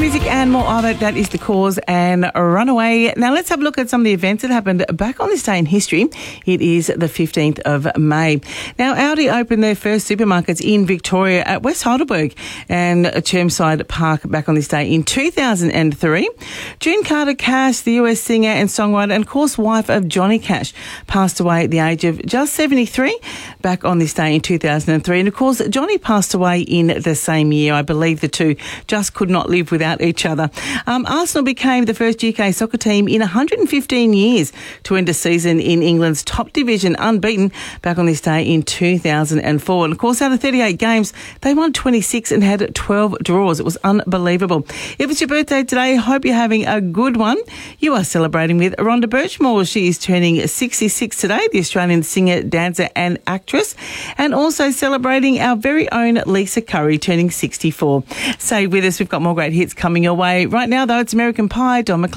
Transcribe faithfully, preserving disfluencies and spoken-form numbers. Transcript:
music and more of it. That is The Cause and Runaway. Now let's have a look at some of the events that happened back on this day in history. It is the fifteenth of May. Now Aldi opened their first supermarkets in Victoria at West Heidelberg and Chermside Park back on this day in two thousand three. June Carter Cash, the U S singer and songwriter and of course wife of Johnny Cash, passed away at the age of just seventy-three back on this day in two thousand three. And of course Johnny passed away in the same year. I believe the two just could not live without each other. Um, Arsenal became the first U K soccer team in one hundred fifteen years to end a season in England's top division unbeaten back on this day in two thousand four. And of course, out of thirty-eight games, they won twenty-six and had twelve draws. It was unbelievable. If it's your birthday today, hope you're having a good one. You are celebrating with Rhonda Birchmore. She is turning sixty-six today, the Australian singer, dancer and actress. And also celebrating our very own Lisa Curry, turning sixty-four. Stay with us. We've got more great hits coming your way. Right now, though, it's American Pie, Don McLean.